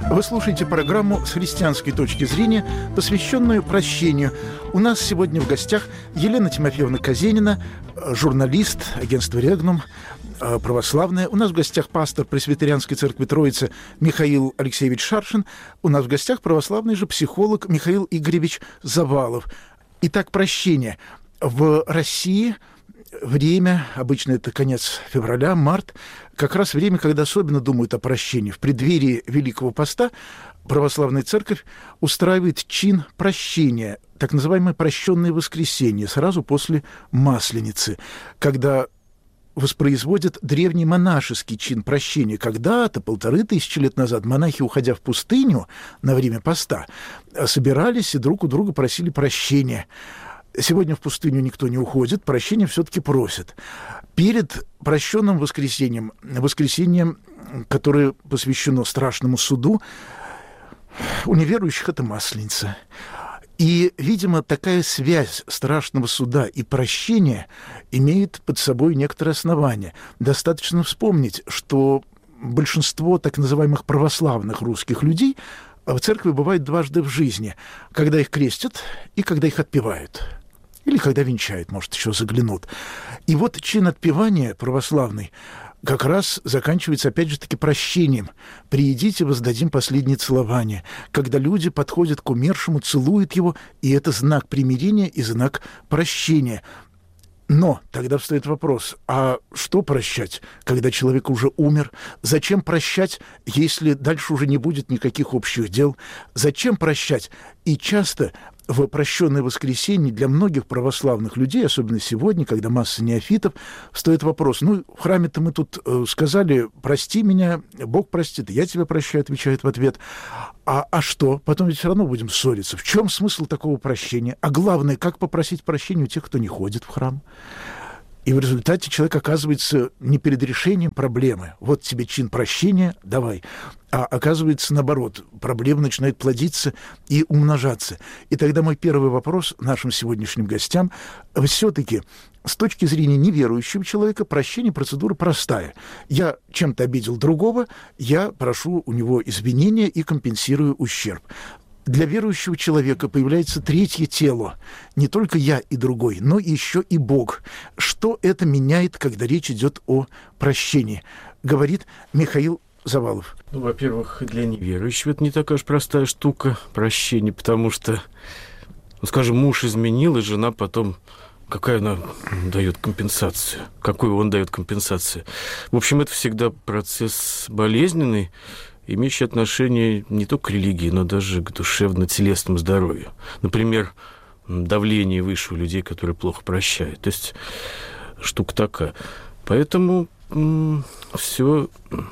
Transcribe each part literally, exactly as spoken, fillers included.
Вы слушаете программу «С христианской точки зрения», посвященную прощению. У нас сегодня в гостях Елена Тимофеевна Казенина, журналист агентства «Регнум», православная. У нас в гостях пастор Пресвитерианской церкви Троицы Михаил Алексеевич Шаршин. У нас в гостях православный же психолог Михаил Игоревич Завалов. Итак, прощение. В России время, обычно это конец февраля, март, как раз время, когда особенно думают о прощении. В преддверии Великого Поста православная церковь устраивает чин прощения, так называемое прощенное воскресенье, сразу после Масленицы, когда воспроизводят древний монашеский чин прощения. Когда-то, полторы тысячи лет назад, монахи, уходя в пустыню на время поста, собирались и друг у друга просили прощения. Сегодня в пустыню никто не уходит, прощения все-таки просят. Перед прощенным воскресеньем, воскресеньем, которое посвящено страшному суду, у неверующих это Масленица. И, видимо, такая связь страшного суда и прощения имеет под собой некоторые основания. Достаточно вспомнить, что большинство так называемых православных русских людей в церкви бывает дважды в жизни, когда их крестят и когда их отпевают. Или когда венчают, может, еще заглянут. И вот чин отпевания православный как раз заканчивается, опять же таки, прощением. «Приидите, воздадим последнее целование», когда люди подходят к умершему, целуют его, и это знак примирения и знак прощения. Но тогда встает вопрос, а что прощать, когда человек уже умер? Зачем прощать, если дальше уже не будет никаких общих дел? Зачем прощать? И часто в прощенное воскресенье для многих православных людей, особенно сегодня, когда масса неофитов, встает вопрос, ну, в храме-то мы тут э, сказали, прости меня, Бог простит, я тебя прощаю, отвечает в ответ. А, а что? Потом ведь все равно будем ссориться. В чем смысл такого прощения? А главное, как попросить прощения у тех, кто не ходит в храм? И в результате человек оказывается не перед решением проблемы. Вот тебе чин прощения, давай. А оказывается, наоборот, проблема начинает плодиться и умножаться. И тогда мой первый вопрос нашим сегодняшним гостям. Все-таки с точки зрения неверующего человека прощение процедура простая. Я чем-то обидел другого, я прошу у него извинения и компенсирую ущерб. Для верующего человека появляется третье тело. Не только я и другой, но еще и Бог. Что это меняет, когда речь идет о прощении? Говорит Михаил Завалов. Ну, во-первых, для неверующего это не такая уж простая штука, прощение, потому что, ну, скажем, муж изменил, и жена потом... Какая она дает компенсацию? Какую он дает компенсацию? В общем, это всегда процесс болезненный, имеющий отношение не только к религии, но даже к душевно-телесному здоровью. Например, давление выше у людей, которые плохо прощают. То есть штука такая. Поэтому м- все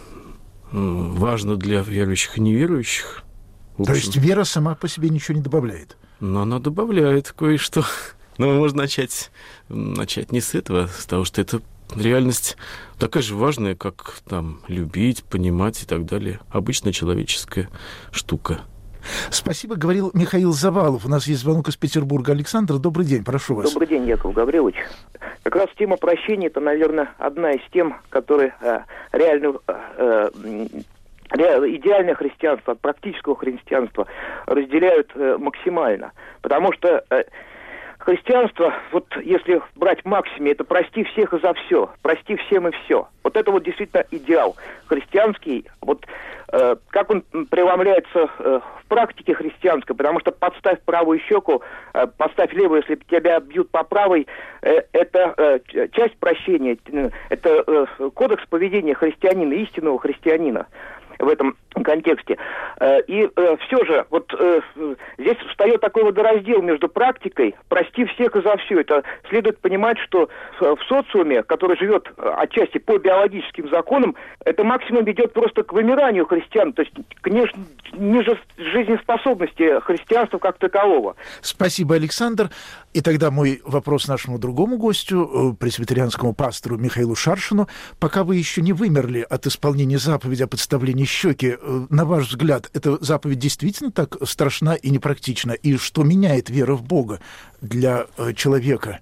м- важно для верующих и неверующих. В общем, то есть вера сама по себе ничего не добавляет? Но она добавляет кое-что. Но можно начать, начать не с этого, с того, что это реальность такая же важная, как там любить, понимать и так далее. Обычная человеческая штука. Спасибо, говорил Михаил Завалов. У нас есть звонок из Петербурга. Александр, добрый день, прошу вас. Добрый день, Яков Гаврилович. Как раз тема прощения, это, наверное, одна из тем, которые э, реально... Э, идеальное христианство от практического христианства разделяют э, максимально. Потому что... Э, Христианство, вот если брать в максиме, это прости всех и за все, прости всем и все. Вот это вот действительно идеал христианский, вот э, как он преломляется э, в практике христианской, потому что подставь правую щеку, э, подставь левую, если тебя бьют по правой, э, это э, часть прощения, это э, кодекс поведения христианина, истинного христианина в этом контексте. И э, все же, вот э, здесь встает такой водораздел между практикой «прости всех и за все». Это следует понимать, что в социуме, который живет отчасти по биологическим законам, это максимум ведет просто к вымиранию христиан, то есть к ниже жизнеспособности христианства как такового. Спасибо, Александр. И тогда мой вопрос нашему другому гостю, пресвитерианскому пастору Михаилу Шаршину. Пока вы еще не вымерли от исполнения заповеди о подставлении щеки, на ваш взгляд, эта заповедь действительно так страшна и непрактична? И что меняет вера в Бога для человека?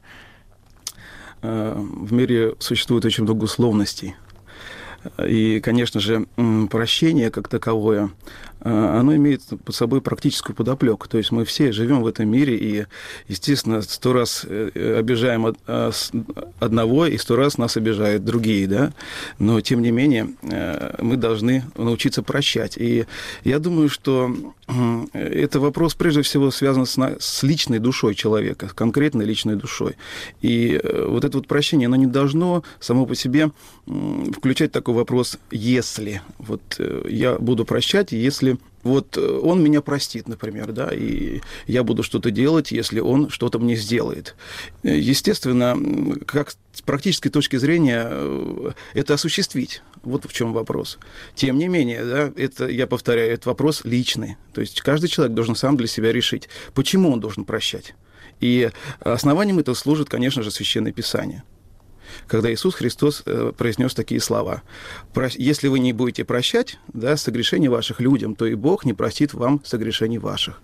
В мире существует очень много условностей. И, конечно же, прощение как таковое оно имеет под собой практическую подоплеку. То есть мы все живем в этом мире и, естественно, сто раз обижаем одного, и сто раз нас обижают другие, да? Но, тем не менее, мы должны научиться прощать. И я думаю, что это вопрос, прежде всего, связан с, с личной душой человека, конкретной личной душой. И вот это вот прощение, оно не должно само по себе включать такой вопрос «если». Вот я буду прощать, если вот он меня простит, например, да, и я буду что-то делать, если он что-то мне сделает. Естественно, как с практической точки зрения это осуществить. Вот в чем вопрос. Тем не менее, да, это, я повторяю, это вопрос личный. То есть каждый человек должен сам для себя решить, почему он должен прощать. И основанием этого служит, конечно же, Священное Писание. Когда Иисус Христос произнес такие слова: «Если вы не будете прощать, да, согрешения ваших людям, то и Бог не простит вам согрешений ваших».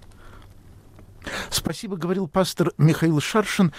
Спасибо, говорил пастор Михаил Шаршин.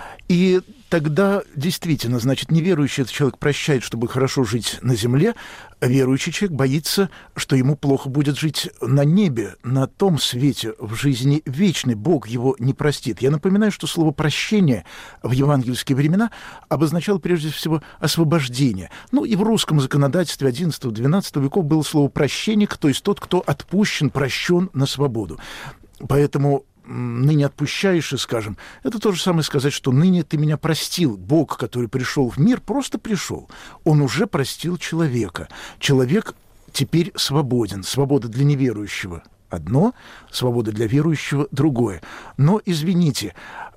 И тогда действительно, значит, неверующий этот человек прощает, чтобы хорошо жить на земле, а верующий человек боится, что ему плохо будет жить на небе, на том свете, в жизни вечной. Бог его не простит. Я напоминаю, что слово «прощение» в евангельские времена обозначало прежде всего освобождение. Ну и в русском законодательстве одиннадцатого-двенадцатого веков было слово «прощенник», то есть тот, кто отпущен, прощен на свободу. Поэтому ныне отпущаешь, и скажем, это то же самое сказать, что ныне ты меня простил. Бог, который пришел в мир, просто пришел. Он уже простил человека. Человек теперь свободен. Свобода для неверующего одно, свобода для верующего другое. Но, извините,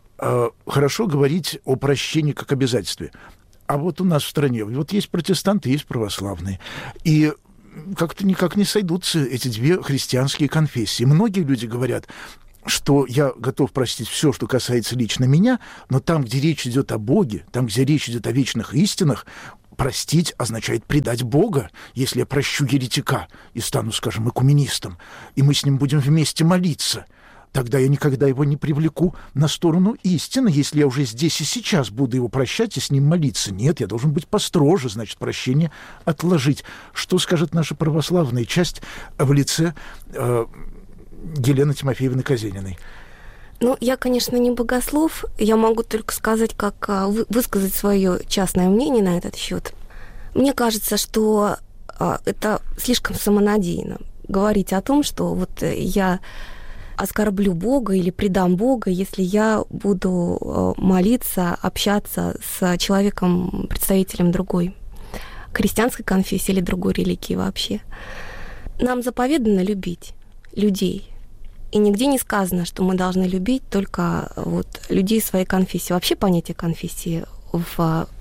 хорошо говорить о прощении как обязательстве. А вот у нас в стране, вот есть протестанты, есть православные. И как-то никак не сойдутся эти две христианские конфессии. Многие люди говорят, что я готов простить все, что касается лично меня, но там, где речь идет о Боге, там, где речь идет о вечных истинах, простить означает предать Бога. Если я прощу еретика и стану, скажем, экуменистом, и мы с ним будем вместе молиться, тогда я никогда его не привлеку на сторону истины, если я уже здесь и сейчас буду его прощать и с ним молиться. Нет, я должен быть построже, значит, прощение отложить. Что скажет наша православная часть в лице э, Елены Тимофеевны Казениной? Ну, я, конечно, не богослов. Я могу только сказать, как высказать свое частное мнение на этот счет. Мне кажется, что это слишком самонадеянно говорить о том, что вот я оскорблю Бога или предам Бога, если я буду молиться, общаться с человеком, представителем другой христианской конфессии или другой религии вообще. Нам заповедано любить людей. И нигде не сказано, что мы должны любить только вот людей своей конфессии. Вообще понятия конфессии в,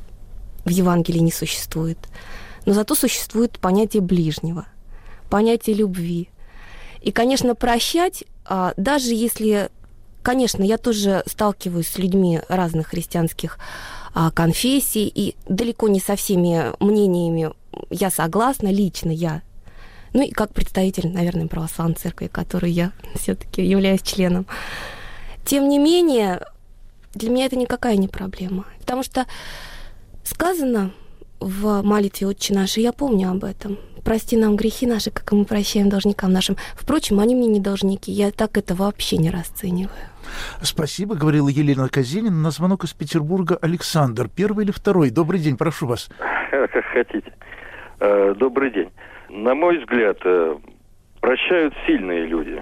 в Евангелии не существует. Но зато существует понятие ближнего, понятие любви. И, конечно, прощать, даже если... Конечно, я тоже сталкиваюсь с людьми разных христианских конфессий, и далеко не со всеми мнениями я согласна, лично я. Ну и как представитель, наверное, православной церкви, которой я все-таки являюсь членом. Тем не менее, для меня это никакая не проблема. Потому что сказано в молитве «Отче наш», и я помню об этом. «Прости нам грехи наши, как и мы прощаем должникам нашим». Впрочем, они мне не должники. Я так это вообще не расцениваю. Спасибо, говорила Елена Казенина. На звонок из Петербурга Александр. Первый или второй? Добрый день, прошу вас. Как хотите. Добрый день. На мой взгляд, прощают сильные люди.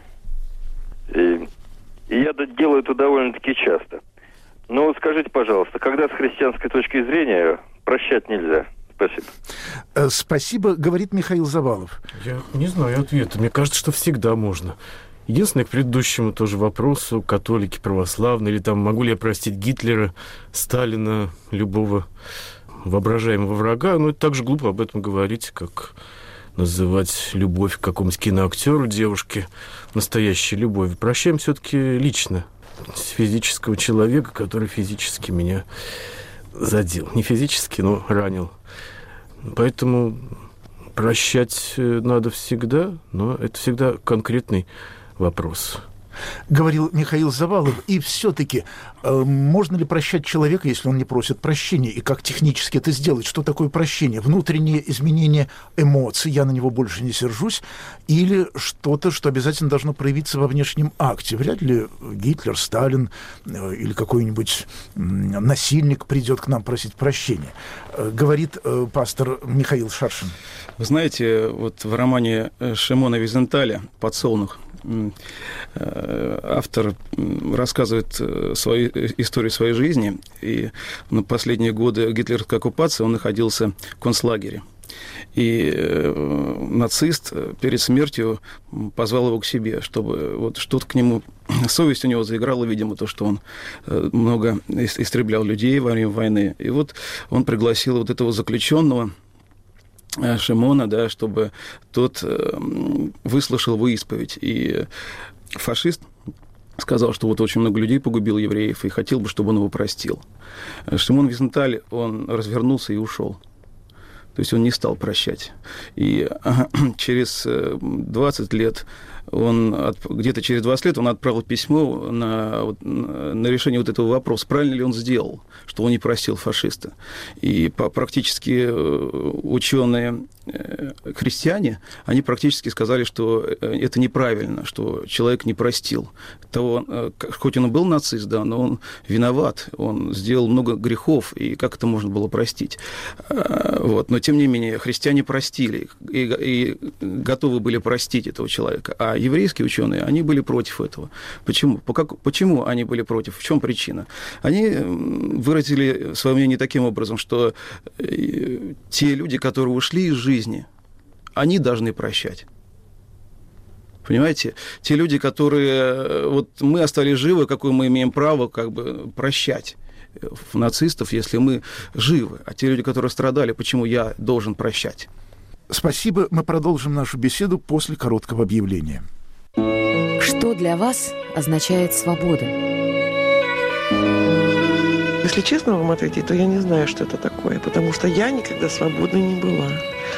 И, и я делаю это довольно-таки часто. Но вот скажите, пожалуйста, когда с христианской точки зрения прощать нельзя? Спасибо. Спасибо, говорит Михаил Завалов. Я не знаю ответа. Мне кажется, что всегда можно. Единственное, к предыдущему тоже вопросу, католики, православные, или там, могу ли я простить Гитлера, Сталина, любого воображаемого врага, ну, это так же глупо об этом говорить, как называть любовь к какому-нибудь киноактеру, девушке, настоящей любовью. Прощаем все-таки лично с физического человека, который физически меня задел. Не физически, но ранил. Поэтому прощать надо всегда, но это всегда конкретный вопрос. Говорил Михаил Завалов. И все-таки, э, можно ли прощать человека, если он не просит прощения? И как технически это сделать? Что такое прощение? Внутреннее изменение эмоций, я на него больше не сержусь, или что-то, что обязательно должно проявиться во внешнем акте? Вряд ли Гитлер, Сталин э, или какой-нибудь э, насильник придет к нам просить прощения. Э, говорит э, пастор Михаил Шаршин. Вы знаете, вот в романе Шимона Визенталя «Подсолнух» автор рассказывает свою историю своей жизни, и на последние годы гитлеровской оккупации он находился в концлагере. И нацист перед смертью позвал его к себе, чтобы вот что-то к нему... Совесть у него заиграла, видимо, то, что он много истреблял людей во время войны. И вот он пригласил вот этого заключенного Шимона, да, чтобы тот выслушал его исповедь. И фашист сказал, что вот очень много людей погубил евреев, и хотел бы, чтобы он его простил. Шимон Визенталь, он развернулся и ушел. То есть он не стал прощать. И через двадцать лет, он, где-то через двадцать лет он отправил письмо на, на решение вот этого вопроса, правильно ли он сделал, что он не простил фашиста. И практически ученые христиане, они практически сказали, что это неправильно, что человек не простил того, хоть он и был нацист, да, но он виноват, он сделал много грехов, и как это можно было простить? Вот. Но, тем не менее, христиане простили и, и готовы были простить этого человека, а еврейские ученые, они были против этого. Почему? Как, почему они были против? В чем причина? Они выразили свое мнение таким образом, что те люди, которые ушли из жизни, они должны прощать. Понимаете? Те люди, которые... Вот мы остались живы, какое мы имеем право как бы прощать нацистов, если мы живы. А те люди, которые страдали, почему я должен прощать? Спасибо. Мы продолжим нашу беседу после короткого объявления. Что для вас означает свобода? Если честно вам ответить, то я не знаю, что это такое, потому что я никогда свободной не была.